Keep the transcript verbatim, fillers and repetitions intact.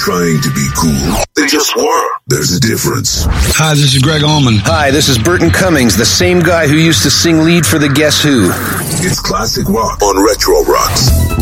trying to be cool. They just were. There's a difference. Hi, this is Greg Allman. Hi, this is Burton Cummings, the same guy who used to sing lead for the Guess Who. It's classic rock on Retro Rocks.